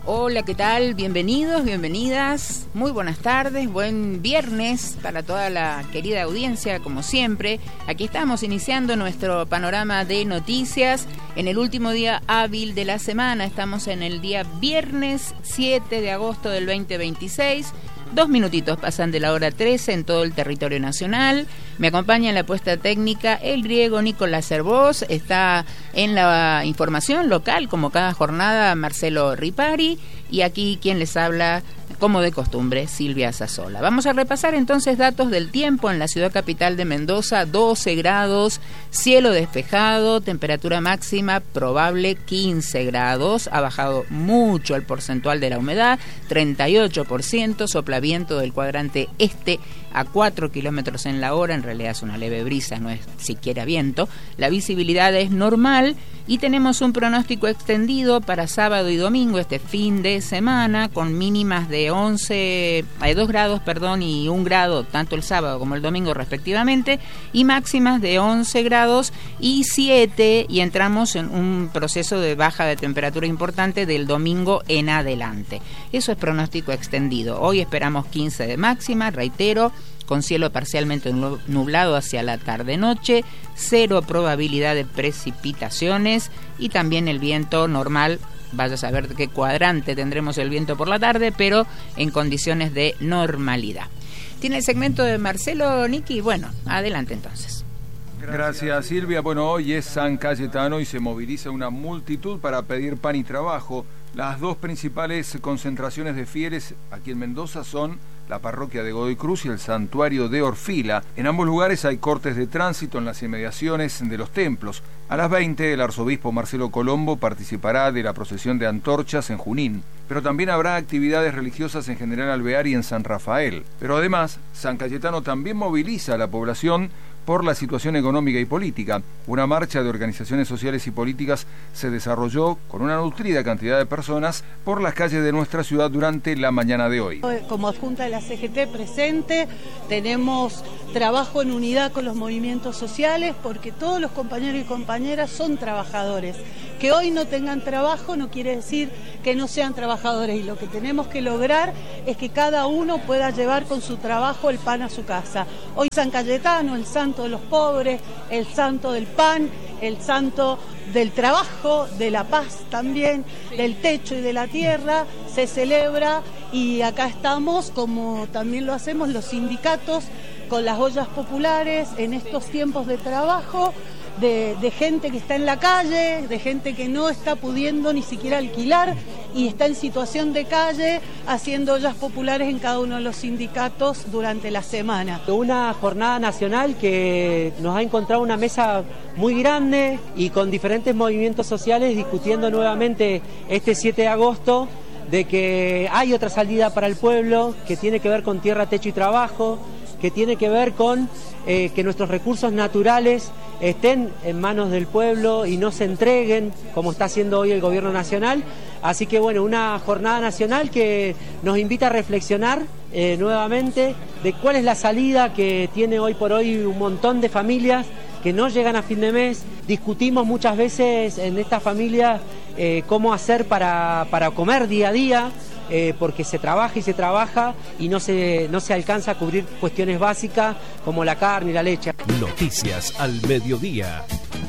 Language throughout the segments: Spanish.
Hola, ¿qué tal? Bienvenidos, bienvenidas. Muy buenas tardes, buen viernes para toda la querida audiencia, como siempre. Aquí estamos iniciando nuestro panorama de noticias en el último día hábil de la semana. Estamos en el día viernes 7 de agosto del 2026. 2 minutitos pasan de la hora 13 en todo el territorio nacional. Me acompaña en la puesta técnica el griego Nicolás Cervós. Está en la información local, como cada jornada, Marcelo Ripari. Y aquí quien les habla, como de costumbre, Silvia Sassola. Vamos a repasar entonces datos del tiempo en la ciudad capital de Mendoza. 12 grados, cielo despejado, temperatura máxima probable 15 grados. Ha bajado mucho el porcentual de la humedad, 38%, sopla viento del cuadrante este a 4 kilómetros en la hora. En realidad es una leve brisa, no es siquiera viento. La visibilidad es normal y tenemos un pronóstico extendido para sábado y domingo, este fin de semana, con mínimas de 2 grados y 1 grado, tanto el sábado como el domingo respectivamente, y máximas de 11 grados y 7, y entramos en un proceso de baja de temperatura importante del domingo en adelante. Eso es pronóstico extendido. Hoy esperamos 15 de máxima, reitero, con cielo parcialmente nublado hacia la tarde-noche, 0 probabilidad de precipitaciones y también el viento normal. Vaya a saber de qué cuadrante tendremos el viento por la tarde, pero en condiciones de normalidad. ¿Tiene el segmento de Marcelo, Niki? Bueno, adelante entonces. Gracias, Silvia. Bueno, hoy es San Cayetano y se moviliza una multitud para pedir pan y trabajo. Las dos principales concentraciones de fieles aquí en Mendoza son la parroquia de Godoy Cruz y el santuario de Orfila. En ambos lugares hay cortes de tránsito en las inmediaciones de los templos. A las 20, el arzobispo Marcelo Colombo participará de la procesión de antorchas en Junín. Pero también habrá actividades religiosas en General Alvear y en San Rafael. Pero además, San Cayetano también moviliza a la población por la situación económica y política. Una marcha de organizaciones sociales y políticas se desarrolló con una nutrida cantidad de personas por las calles de nuestra ciudad durante la mañana de hoy. Como adjunta de la CGT presente, tenemos trabajo en unidad con los movimientos sociales, porque todos los compañeros y compañeras son trabajadores. Que hoy no tengan trabajo no quiere decir que no sean trabajadores, y lo que tenemos que lograr es que cada uno pueda llevar con su trabajo el pan a su casa. Hoy San Cayetano, el santo de los pobres, el santo del pan, el santo del trabajo, de la paz también, del techo y de la tierra, se celebra, y acá estamos, como también lo hacemos los sindicatos, con las ollas populares en estos tiempos de trabajo, de gente que está en la calle, de gente que no está pudiendo ni siquiera alquilar y está en situación de calle, haciendo ollas populares en cada uno de los sindicatos durante la semana. Una jornada nacional que nos ha encontrado una mesa muy grande y con diferentes movimientos sociales discutiendo nuevamente este 7 de agosto de que hay otra salida para el pueblo, que tiene que ver con tierra, techo y trabajo, que tiene que ver con que nuestros recursos naturales estén en manos del pueblo y no se entreguen como está haciendo hoy el gobierno nacional. Así que bueno, una jornada nacional que nos invita a reflexionar nuevamente de cuál es la salida que tiene hoy por hoy un montón de familias que no llegan a fin de mes. Discutimos muchas veces en estas familias cómo hacer para comer día a día, porque se trabaja y no se alcanza a cubrir cuestiones básicas como la carne y la leche. Noticias al mediodía.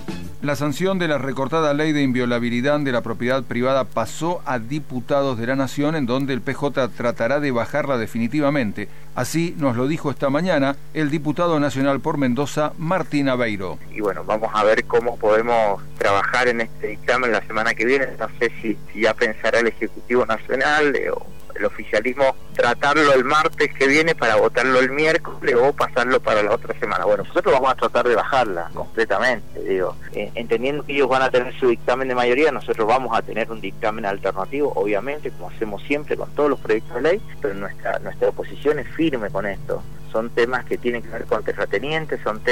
La sanción de la recortada ley de inviolabilidad de la propiedad privada pasó a diputados de la Nación, en donde el PJ tratará de bajarla definitivamente. Así nos lo dijo esta mañana el diputado nacional por Mendoza, Martín Aveiro. Y bueno, vamos a ver cómo podemos trabajar en este dictamen la semana que viene. No sé si ya pensará el Ejecutivo Nacional o el oficialismo tratarlo el martes que viene para votarlo el miércoles o pasarlo para la otra semana. Bueno, nosotros vamos a tratar de bajarla completamente, entendiendo que ellos van a tener su dictamen de mayoría, nosotros vamos a tener un dictamen alternativo, obviamente, como hacemos siempre con todos los proyectos de ley, pero nuestra oposición es firme con esto. Son temas que tienen que ver con terratenientes, son temas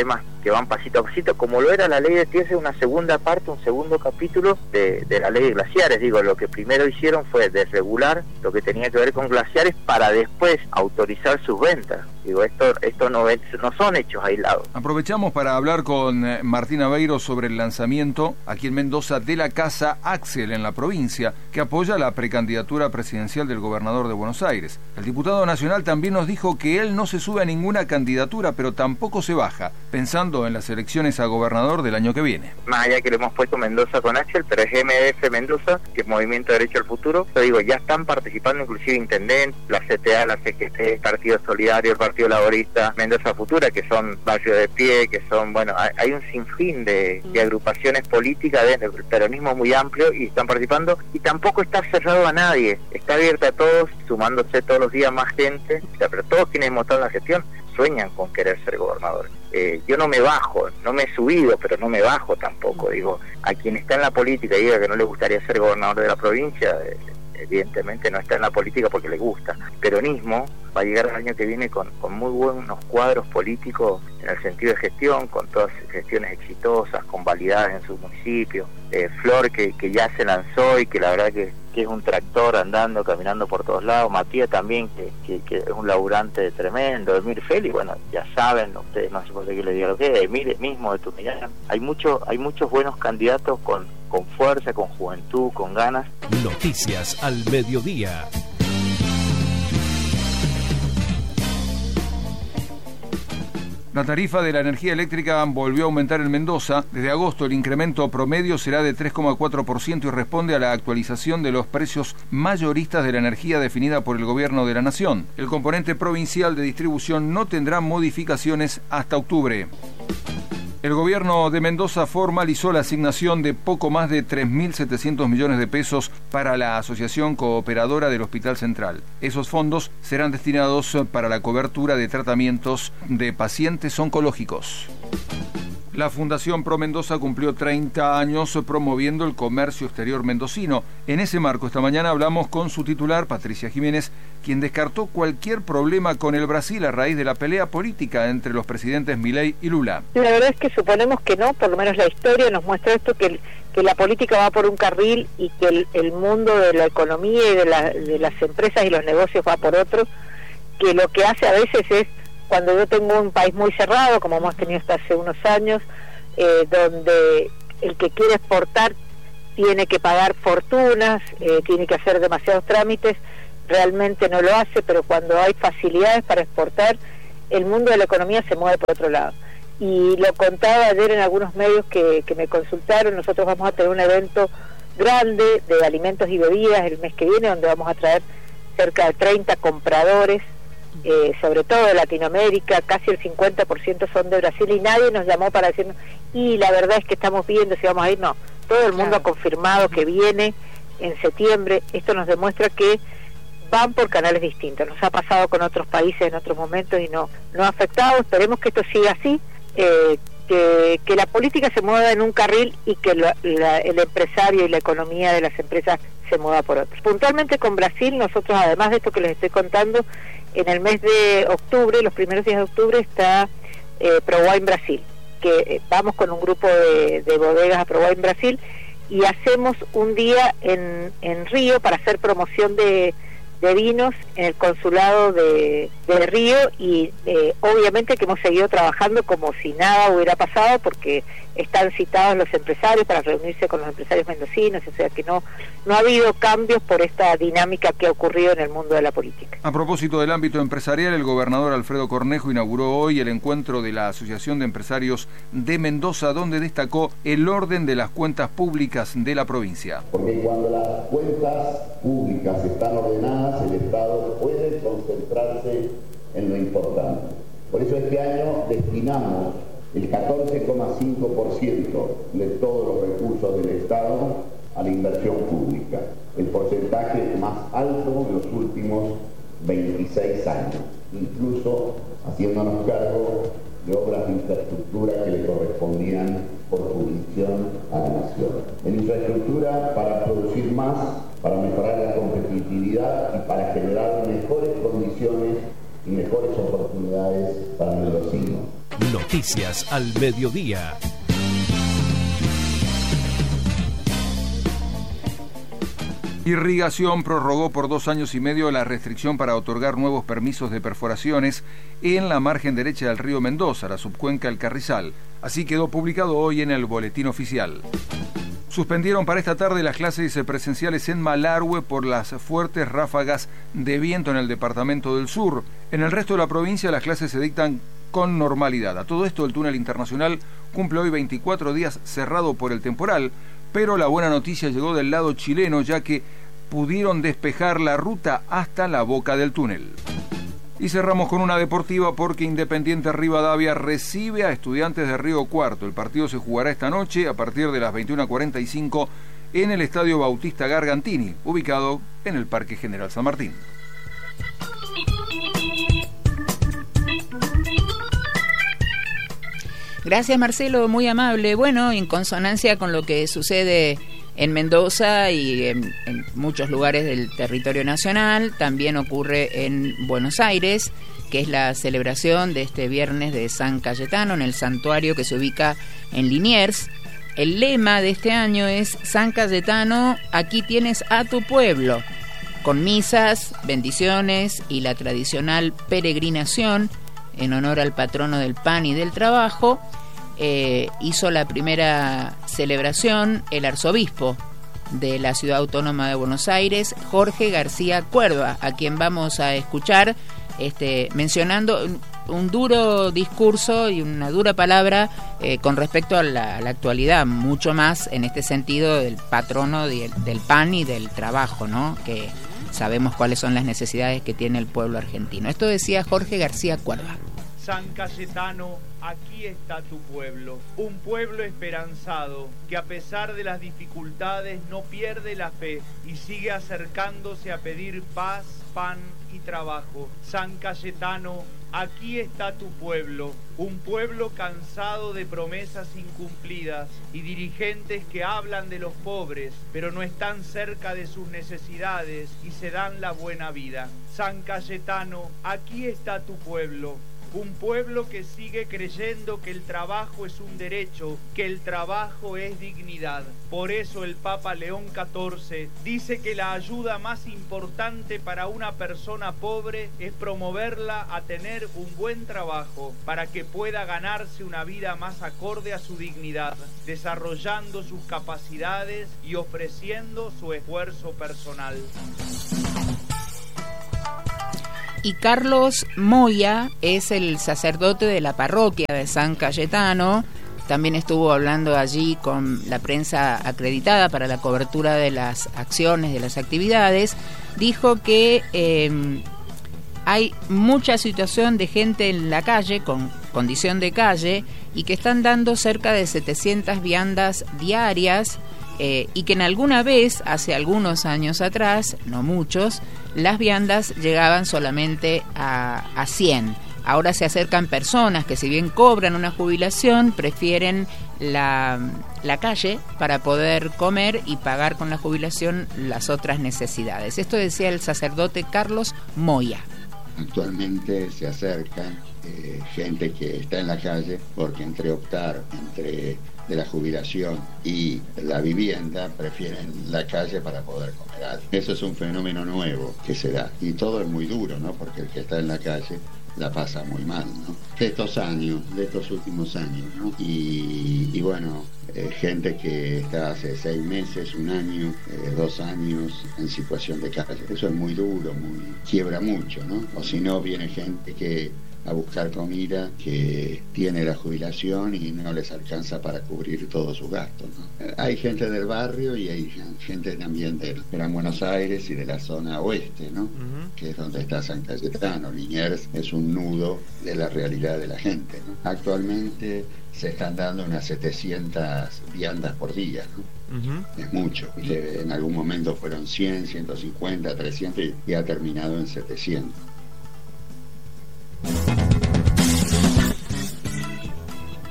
que van pasito a pasito, como lo era la ley de tierras, una segunda parte, un segundo capítulo de la ley de glaciares. Digo, lo que primero hicieron fue desregular lo que tenía que ver con glaciares para después autorizar sus ventas. Digo, esto no son hechos aislados. Aprovechamos para hablar con Martín Aveiro sobre el lanzamiento aquí en Mendoza de la Casa Axel en la provincia, que apoya la precandidatura presidencial del gobernador de Buenos Aires. El diputado nacional también nos dijo que él no se sube a ninguna candidatura, pero tampoco se baja, pensando en las elecciones a gobernador del año que viene. Más allá que le hemos puesto Mendoza con Axel, pero es MDF Mendoza, que es Movimiento Derecho al Futuro. Yo digo, ya están participando inclusive intendentes, la CTA, la CGT, Partido Solidario, el Partido Laborista, Mendoza Futura, que son Barrio de Pie, que son, bueno, hay un sinfín de agrupaciones políticas del peronismo muy amplio y están participando, y tampoco está cerrado a nadie, está abierta a todos, sumándose todos los días más gente, o sea, pero todos quienes mostraron la gestión sueñan con querer ser gobernador. Yo no me bajo, no me he subido, pero no me bajo tampoco. Digo, a quien está en la política y diga que no le gustaría ser gobernador de la provincia, evidentemente no está en la política porque le gusta. El peronismo va a llegar el año que viene con muy buenos cuadros políticos en el sentido de gestión, con todas gestiones exitosas, con validades en su municipio. Flor, que ya se lanzó y que la verdad que es un tractor andando, caminando por todos lados. Matías también, que es un laburante tremendo. Emir Feli, bueno, ya saben, ustedes no sé por qué les diga lo que es. Emir mismo de Tucumán. Hay muchos buenos candidatos con fuerza, con juventud, con ganas. Noticias al mediodía. La tarifa de la energía eléctrica volvió a aumentar en Mendoza. Desde agosto el incremento promedio será de 3,4% y responde a la actualización de los precios mayoristas de la energía definida por el gobierno de la nación. El componente provincial de distribución no tendrá modificaciones hasta octubre. El gobierno de Mendoza formalizó la asignación de poco más de 3.700 millones de pesos para la Asociación Cooperadora del Hospital Central. Esos fondos serán destinados para la cobertura de tratamientos de pacientes oncológicos. La Fundación Pro Mendoza cumplió 30 años promoviendo el comercio exterior mendocino. En ese marco, esta mañana hablamos con su titular, Patricia Jiménez, quien descartó cualquier problema con el Brasil a raíz de la pelea política entre los presidentes Milei y Lula. La verdad es que suponemos que no, por lo menos la historia nos muestra esto, que la política va por un carril y que el mundo de la economía y de las empresas y los negocios va por otro, que lo que hace a veces es, cuando yo tengo un país muy cerrado, como hemos tenido hasta hace unos años, donde el que quiere exportar tiene que pagar fortunas, tiene que hacer demasiados trámites, realmente no lo hace, pero cuando hay facilidades para exportar, el mundo de la economía se mueve por otro lado. Y lo contaba ayer en algunos medios que me consultaron. Nosotros vamos a tener un evento grande de alimentos y bebidas el mes que viene, donde vamos a traer cerca de 30 compradores, sobre todo de Latinoamérica. Casi el 50% son de Brasil, y nadie nos llamó para decirnos, y la verdad es que estamos viendo si vamos a ir. No, todo el mundo ha confirmado que viene en septiembre. Esto nos demuestra que van por canales distintos. Nos ha pasado con otros países en otros momentos y no ha afectado. Esperemos que esto siga así, que la política se mueva en un carril y que el empresario y la economía de las empresas se mueva por otro. Puntualmente con Brasil, nosotros, además de esto que les estoy contando, en el mes de octubre, los primeros días de octubre, está ProWine Brasil, que vamos con un grupo de bodegas a ProWine Brasil y hacemos un día en Río para hacer promoción de vinos en el consulado de Río, y obviamente que hemos seguido trabajando como si nada hubiera pasado, porque están citados los empresarios para reunirse con los empresarios mendocinos, o sea que no ha habido cambios por esta dinámica que ha ocurrido en el mundo de la política. A propósito del ámbito empresarial, el gobernador Alfredo Cornejo inauguró hoy el encuentro de la Asociación de Empresarios de Mendoza, donde destacó el orden de las cuentas públicas de la provincia. Porque cuando las cuentas públicas están ordenadas, el Estado puede concentrarse en lo importante. Por eso este año destinamos el 14,5% de todos los recursos del Estado a la inversión pública, el porcentaje más alto de los últimos 26 años, incluso haciéndonos cargo de obras de infraestructura que le correspondían por jurisdicción a la nación. En infraestructura para producir más, para mejorar la competitividad y para generar mejores condiciones y mejores oportunidades para los vecinos. Noticias al mediodía. Irrigación prorrogó por 2 años y medio la restricción para otorgar nuevos permisos de perforaciones en la margen derecha del río Mendoza, la subcuenca del Carrizal. Así quedó publicado hoy en el Boletín Oficial. Suspendieron para esta tarde las clases presenciales en Malargüe por las fuertes ráfagas de viento en el departamento del sur. En el resto de la provincia las clases se dictan con normalidad. A todo esto, el túnel internacional cumple hoy 24 días cerrado por el temporal, pero la buena noticia llegó del lado chileno, ya que pudieron despejar la ruta hasta la boca del túnel. Y cerramos con una deportiva porque Independiente Rivadavia recibe a Estudiantes de Río Cuarto. El partido se jugará esta noche a partir de las 21:45 en el Estadio Bautista Gargantini, ubicado en el Parque General San Martín. Gracias, Marcelo, muy amable. Bueno, en consonancia con lo que sucede en Mendoza y en muchos lugares del territorio nacional, también ocurre en Buenos Aires, que es la celebración de este viernes de San Cayetano en el santuario que se ubica en Liniers. El lema de este año es San Cayetano, aquí tienes a tu pueblo, con misas, bendiciones y la tradicional peregrinación en honor al patrono del pan y del trabajo. Hizo la primera celebración el arzobispo de la Ciudad Autónoma de Buenos Aires, Jorge García Cuerva, a quien vamos a escuchar mencionando un duro discurso y una dura palabra con respecto a la actualidad, mucho más en este sentido del patrono del pan y del trabajo, ¿no? Que sabemos cuáles son las necesidades que tiene el pueblo argentino. Esto decía Jorge García Cuerva. San Cayetano, aquí está tu pueblo, un pueblo esperanzado que a pesar de las dificultades no pierde la fe y sigue acercándose a pedir paz, pan y trabajo. San Cayetano, aquí está tu pueblo, un pueblo cansado de promesas incumplidas y dirigentes que hablan de los pobres, pero no están cerca de sus necesidades y se dan la buena vida. San Cayetano, aquí está tu pueblo, un pueblo que sigue creyendo que el trabajo es un derecho, que el trabajo es dignidad. Por eso el Papa León XIV dice que la ayuda más importante para una persona pobre es promoverla a tener un buen trabajo para que pueda ganarse una vida más acorde a su dignidad, desarrollando sus capacidades y ofreciendo su esfuerzo personal. Y Carlos Moya es el sacerdote de la parroquia de San Cayetano. También estuvo hablando allí con la prensa acreditada para la cobertura de las acciones, de las actividades. Dijo que hay mucha situación de gente en la calle, con condición de calle, y que están dando cerca de 700 viandas diarias, y que en alguna vez, hace algunos años atrás, no muchos, las viandas llegaban solamente a 100. Ahora se acercan personas que, si bien cobran una jubilación, prefieren la calle para poder comer y pagar con la jubilación las otras necesidades. Esto decía el sacerdote Carlos Moya. Actualmente se acercan gente que está en la calle porque entre optar entre de la jubilación y la vivienda prefieren la calle para poder comer algo. Eso es un fenómeno nuevo que se da y todo es muy duro, ¿no? Porque el que está en la calle la pasa muy mal, ¿no? De estos últimos años, ¿no? Y bueno, gente que está hace 6 meses, 1 año, 2 años en situación de calle. Eso es muy duro, quiebra mucho, ¿no? O si no, viene gente que a buscar comida, que tiene la jubilación y no les alcanza para cubrir todos sus gastos, ¿no? Hay gente del barrio y hay gente también del Gran Buenos Aires y de la zona oeste, ¿no? Que es donde está San Cayetano. Liniers es un nudo de la realidad de la gente, ¿no? Actualmente se están dando unas 700 viandas por día, ¿no? Es mucho. En algún momento fueron 100, 150, 300 y ha terminado en 700. Y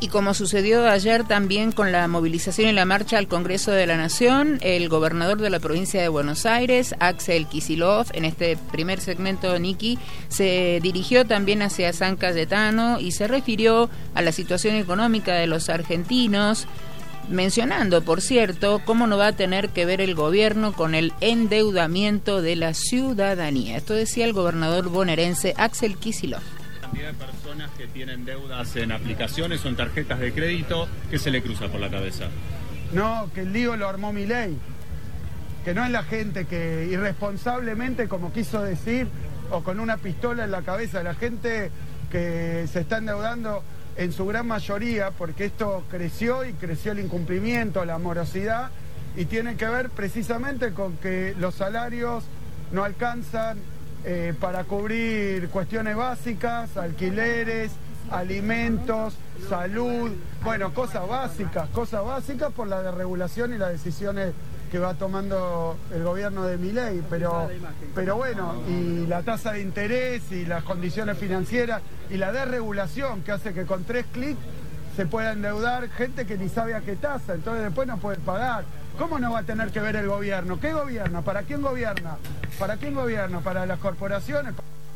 como sucedió ayer también con la movilización y la marcha al Congreso de la Nación, el gobernador de la provincia de Buenos Aires, Axel Kicillof, en este primer segmento, Niki, se dirigió también hacia San Cayetano y se refirió a la situación económica de los argentinos, mencionando, por cierto, cómo no va a tener que ver el gobierno con el endeudamiento de la ciudadanía. Esto decía el gobernador bonaerense Axel Kicillof. Cantidad de personas que tienen deudas en aplicaciones o en tarjetas de crédito, ¿qué se le cruza por la cabeza? No, que el lío lo armó Milei, que no es la gente que irresponsablemente, como quiso decir, o con una pistola en la cabeza, la gente que se está endeudando en su gran mayoría, porque esto creció y creció el incumplimiento, la morosidad, y tiene que ver precisamente con que los salarios no alcanzan para cubrir cuestiones básicas, alquileres, alimentos, salud, bueno, cosas básicas por la desregulación y las decisiones que va tomando el gobierno de Milei, pero bueno, y la tasa de interés y las condiciones financieras y la desregulación que hace que con 3 clics se pueda endeudar gente que ni sabe a qué tasa, entonces después no puede pagar. ¿Cómo no va a tener que ver el gobierno? ¿Qué gobierna? ¿Para quién gobierna? ¿Para quién gobierna? ¿Para las corporaciones?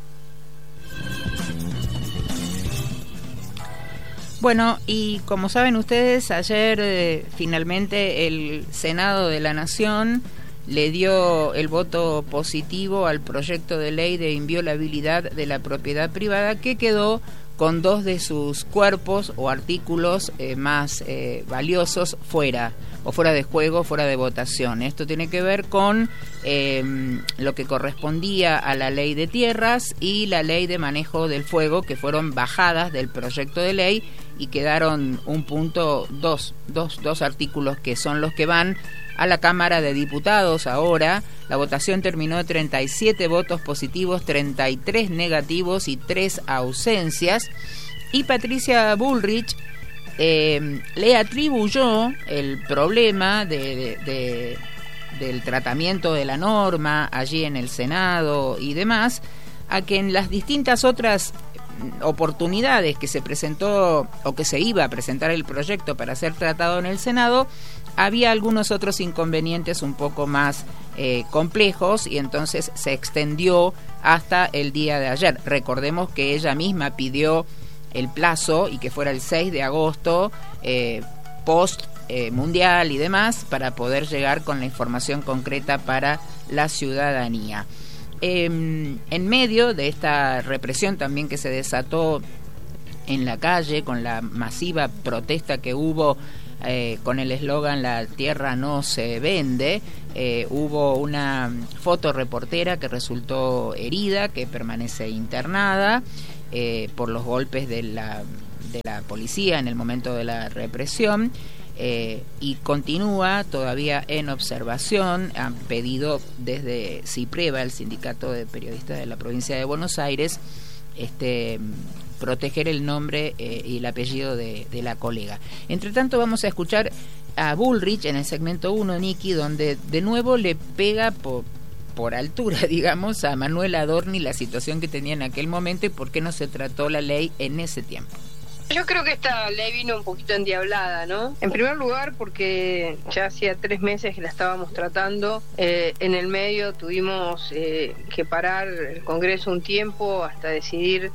Bueno, y como saben ustedes, ayer finalmente el Senado de la Nación le dio el voto positivo al proyecto de ley de inviolabilidad de la propiedad privada, que quedó con 2 de sus cuerpos o artículos más valiosos fuera de juego, fuera de votación. Esto tiene que ver con lo que correspondía a la ley de tierras y la ley de manejo del fuego, que fueron bajadas del proyecto de ley y quedaron dos artículos que son los que van a la Cámara de Diputados ahora. La votación terminó de 37 votos positivos, 33 negativos y 3 ausencias. Y Patricia Bullrich le atribuyó el problema del tratamiento de la norma allí en el Senado y demás a que en las distintas otras oportunidades que se presentó o que se iba a presentar el proyecto para ser tratado en el Senado, había algunos otros inconvenientes un poco más complejos, y entonces se extendió hasta el día de ayer. Recordemos que ella misma pidió el plazo y que fuera el 6 de agosto, post mundial y demás, para poder llegar con la información concreta para la ciudadanía. En medio de esta represión también que se desató en la calle, con la masiva protesta que hubo con el eslogan "La tierra no se vende", hubo una fotoreportera que resultó herida, que permanece internada por los golpes de la policía en el momento de la represión. Y continúa todavía en observación. Han pedido desde CIPREVA, el Sindicato de Periodistas de la Provincia de Buenos Aires, proteger el nombre y el apellido de la colega. Entre tanto, vamos a escuchar a Bullrich en el segmento 1, Niki, donde de nuevo le pega por altura, digamos, a Manuel Adorni la situación que tenía en aquel momento y por qué no se trató la ley en ese tiempo. Yo creo que esta ley vino un poquito endiablada, ¿no? En primer lugar porque ya hacía 3 meses que la estábamos tratando. En el medio tuvimos que parar el Congreso un tiempo hasta decidir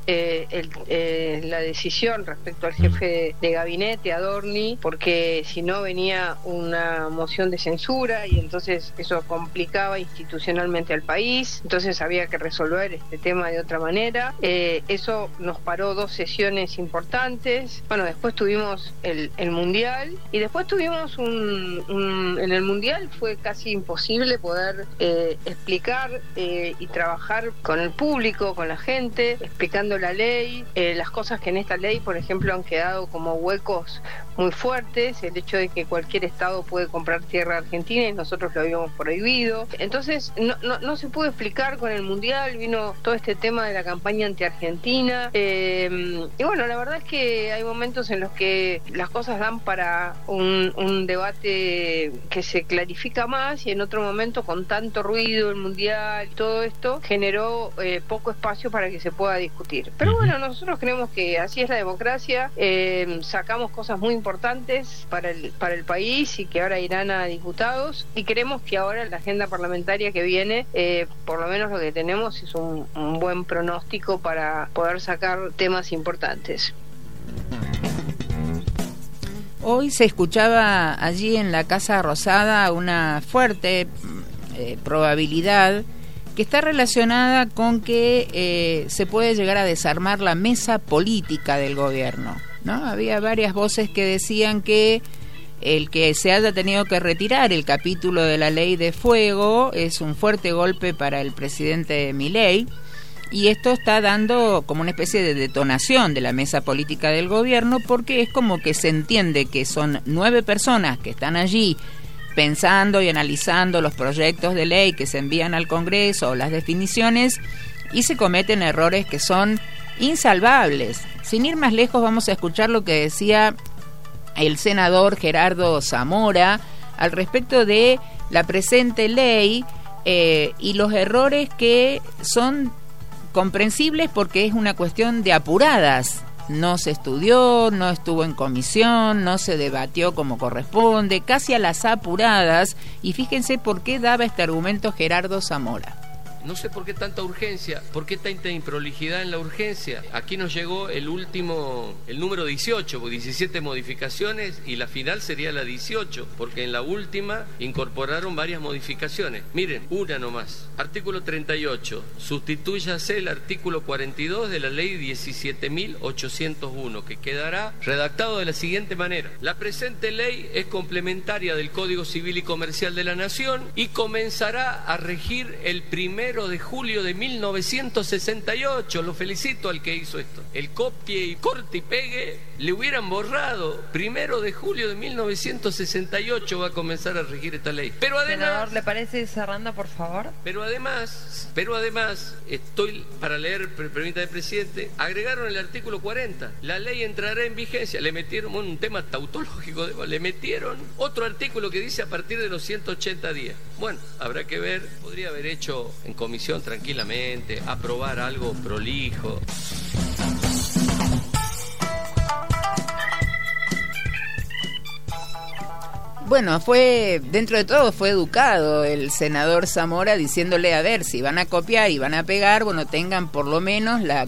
la decisión respecto al jefe de gabinete, Adorni, porque si no venía una moción de censura y entonces eso complicaba institucionalmente al país. Entonces había que resolver este tema de otra manera. Eso nos paró 2 sesiones importantes. Bueno, después tuvimos el Mundial y después tuvimos en el Mundial fue casi imposible poder explicar y trabajar con el público, con la gente, explicando la ley, las cosas que en esta ley, por ejemplo, han quedado como huecos muy fuertes, el hecho de que cualquier estado puede comprar tierra argentina y nosotros lo habíamos prohibido. Entonces no se pudo explicar con el Mundial, vino todo este tema de la campaña anti-argentina y bueno, la verdad es que que hay momentos en los que las cosas dan para un debate que se clarifica más, y en otro momento, con tanto ruido, el mundial, todo esto generó poco espacio para que se pueda discutir. Pero bueno, nosotros creemos que así es la democracia, sacamos cosas muy importantes para el país y que ahora irán a diputados, y creemos que ahora la agenda parlamentaria que viene, por lo menos lo que tenemos es un buen pronóstico para poder sacar temas importantes. Hoy se escuchaba allí en la Casa Rosada una fuerte probabilidad que está relacionada con que se puede llegar a desarmar la mesa política del gobierno, ¿no? Había varias voces que decían que el que se haya tenido que retirar el capítulo de la ley de fuego es un fuerte golpe para el presidente Milei, y esto está dando como una especie de detonación de la mesa política del gobierno, porque es como que se entiende que son 9 personas que están allí pensando y analizando los proyectos de ley que se envían al Congreso o las definiciones, y se cometen errores que son insalvables. Sin ir más lejos, vamos a escuchar lo que decía el senador Gerardo Zamora al respecto de la presente ley y los errores que son comprensibles porque es una cuestión de apuradas. No se estudió, no estuvo en comisión, no se debatió como corresponde, casi a las apuradas. Y fíjense por qué daba este argumento Gerardo Zamora. No sé por qué tanta urgencia, por qué tanta improlijidad en la urgencia. Aquí nos llegó el número 18, 17 modificaciones, y la final sería la 18, porque en la última incorporaron varias modificaciones. Miren, una nomás. Artículo 38, sustitúyase el artículo 42 de la ley 17.801, que quedará redactado de la siguiente manera. La presente ley es complementaria del Código Civil y Comercial de la Nación y comenzará a regir el 1 de julio de 1968. Lo felicito al que hizo esto. El copie y corte y pegue le hubieran borrado. 1 de julio de 1968 va a comenzar a regir esta ley. Pero además, senador, ¿le parece cerrando, por favor? Pero además, estoy para leer, permítame, presidente, agregaron el artículo 40. La ley entrará en vigencia. Le metieron un tema tautológico, le metieron otro artículo que dice a partir de los 180 días. Bueno, habrá que ver, podría haber hecho en comisión tranquilamente, aprobar algo prolijo. Bueno, dentro de todo fue educado el senador Zamora, diciéndole, a ver, si van a copiar y van a pegar, bueno, tengan por lo menos la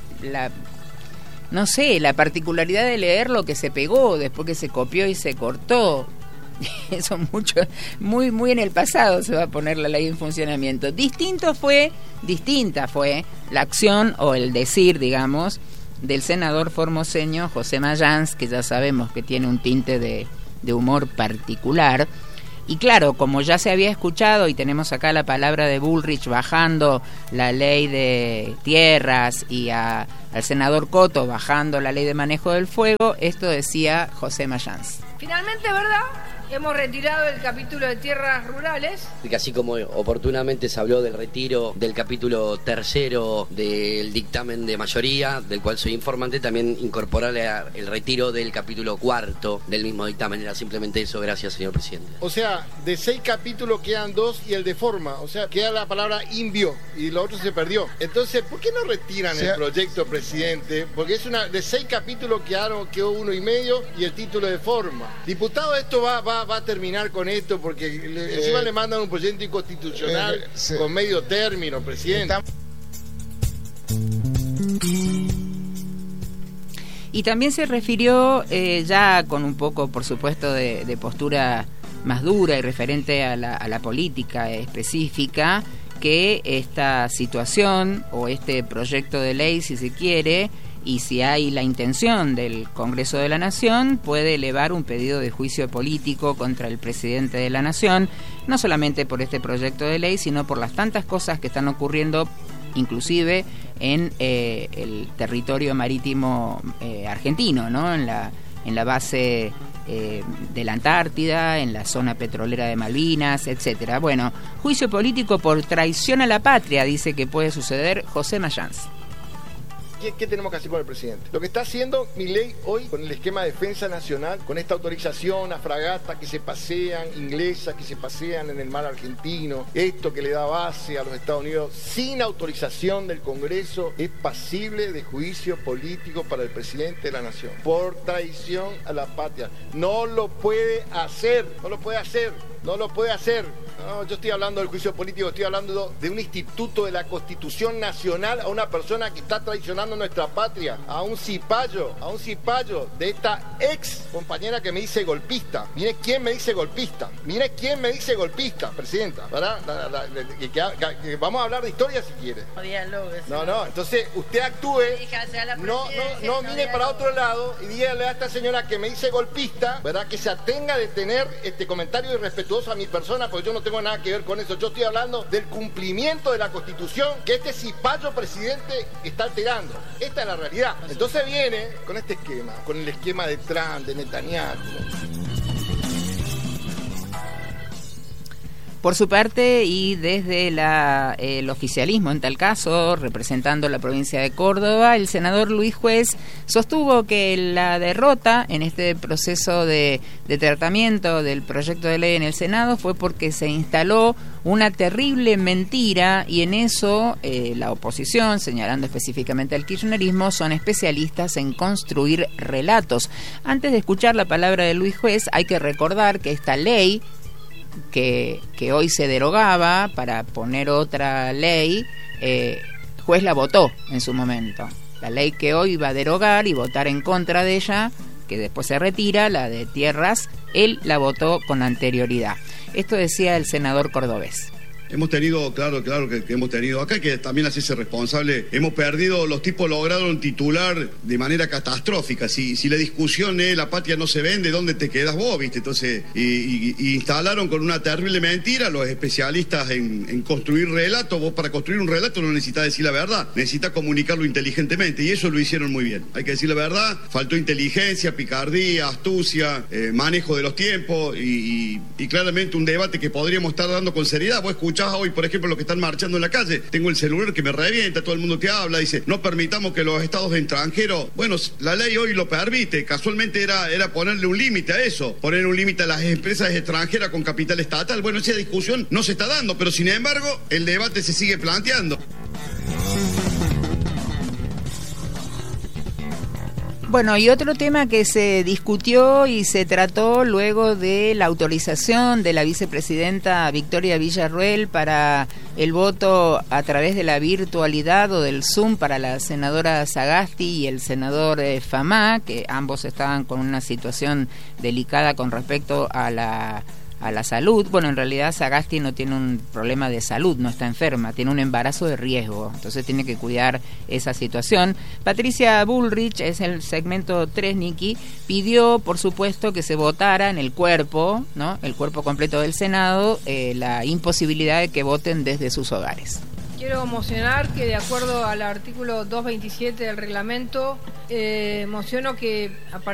particularidad de leer lo que se pegó después que se copió y se cortó. Eso muy en el pasado se va a poner la ley en funcionamiento. Distinta fue la acción o el decir, digamos, del senador formoseño José Mayans, que ya sabemos que tiene un tinte de humor particular. Y claro, como ya se había escuchado, y tenemos acá la palabra de Bullrich bajando la ley de tierras y al senador Coto bajando la ley de manejo del fuego, esto decía José Mayans. Finalmente, ¿verdad? Hemos retirado el capítulo de tierras rurales. Que así como oportunamente se habló del retiro del capítulo 3 del dictamen de mayoría, del cual soy informante, también incorporarle el retiro del capítulo 4 del mismo dictamen. Era simplemente eso, gracias, señor presidente. O sea, de 6 capítulos quedan 2 y el de forma, o sea, queda la palabra invio y lo otro se perdió. Entonces, ¿por qué no retiran el proyecto, presidente? Porque es de 6 capítulos quedó 1 y medio y el título de forma. Diputado, esto va a terminar con esto porque encima le mandan un proyecto inconstitucional con medio término, presidente. Y también se refirió ya con un poco, por supuesto, de postura más dura y referente a la política específica, que esta situación o este proyecto de ley, si se quiere, y si hay la intención del Congreso de la Nación, puede elevar un pedido de juicio político contra el presidente de la Nación, no solamente por este proyecto de ley, sino por las tantas cosas que están ocurriendo, inclusive en el territorio marítimo argentino, ¿no? En la base de la Antártida, en la zona petrolera de Malvinas, etcétera. Bueno, juicio político por traición a la patria, dice que puede suceder José Mayans. ¿qué tenemos que hacer con el presidente? Lo que está haciendo Milei hoy con el esquema de defensa nacional, con esta autorización a fragatas que se pasean, inglesas que se pasean en el mar argentino, esto que le da base a los Estados Unidos, sin autorización del Congreso, es pasible de juicio político para el presidente de la nación, por traición a la patria. No lo puede hacer, no lo puede hacer. No lo puede hacer. No, yo estoy hablando del juicio político, estoy hablando de un instituto de la Constitución Nacional, a una persona que está traicionando nuestra patria, a un cipayo de esta ex compañera que me dice golpista. Mire quién me dice golpista, presidenta, ¿verdad? Que vamos a hablar de historia si quiere. No, entonces usted actúe, no mire para otro lado y dígale a esta señora que me dice golpista, ¿verdad? Que se atenga de tener este comentario irrespetuoso a mi persona, porque yo no tengo nada que ver con eso. Yo estoy hablando del cumplimiento de la Constitución que este cipayo presidente está alterando. Esta es la realidad. Entonces viene con este esquema, con el esquema de Trump, de Netanyahu. Por su parte, y desde el oficialismo, en tal caso, representando la provincia de Córdoba, el senador Luis Juez sostuvo que la derrota en este proceso de tratamiento del proyecto de ley en el Senado fue porque se instaló una terrible mentira, y en eso la oposición, señalando específicamente al kirchnerismo, son especialistas en construir relatos. Antes de escuchar la palabra de Luis Juez, hay que recordar que esta ley que hoy se derogaba para poner otra ley, Juez la votó en su momento. La ley que hoy va a derogar y votar en contra de ella, que después se retira, la de tierras, él la votó con anterioridad. Esto decía el senador cordobés. Hemos tenido, claro que hemos tenido acá, que también hacerse responsable. Hemos perdido, los tipos lograron titular de manera catastrófica. Si la discusión es la patria no se vende, ¿dónde te quedas vos, viste? Entonces, y instalaron con una terrible mentira los especialistas en construir relatos. Vos para construir un relato no necesitas decir la verdad, necesitas comunicarlo inteligentemente, y eso lo hicieron muy bien. Hay que decir la verdad, faltó inteligencia, picardía, astucia, manejo de los tiempos y claramente un debate que podríamos estar dando con seriedad. Vos escuchás hoy, por ejemplo, los que están marchando en la calle, tengo el celular que me revienta, todo el mundo te habla, dice, no permitamos que los estados extranjeros, bueno, la ley hoy lo permite, casualmente era ponerle un límite a eso, poner un límite a las empresas extranjeras con capital estatal. Bueno, esa discusión no se está dando, pero sin embargo, el debate se sigue planteando. Bueno, y otro tema que se discutió y se trató luego de la autorización de la vicepresidenta Victoria Villarruel para el voto a través de la virtualidad o del Zoom para la senadora Sagasti y el senador Famá, que ambos estaban con una situación delicada con respecto a la salud. Bueno, en realidad Sagasti no tiene un problema de salud, no está enferma, tiene un embarazo de riesgo, entonces tiene que cuidar esa situación. Patricia Bullrich, es el segmento 3, Niki, pidió, por supuesto, que se votara en el cuerpo, ¿no?, el cuerpo completo del Senado, la imposibilidad de que voten desde sus hogares. Quiero mocionar que, de acuerdo al artículo 227 del reglamento, mociono que a partir